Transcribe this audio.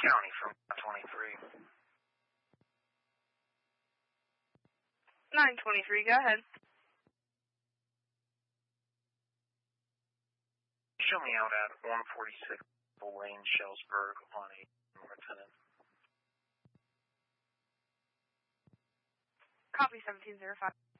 County from 23. 923, go ahead. Show me out at 146 Lane, Shellsburg on 8, Lieutenant. Copy 1705.